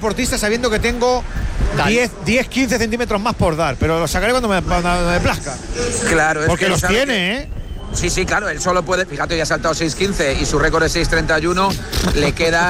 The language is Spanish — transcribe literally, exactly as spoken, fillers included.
deportista sabiendo que tengo diez, quince centímetros más por dar, pero lo sacaré cuando me, cuando me plazca. Claro, es porque que los tiene, que... ¿eh? Sí, sí, claro, él solo puede, fíjate, ya ha saltado seis quince y su récord es seis treinta y uno, le queda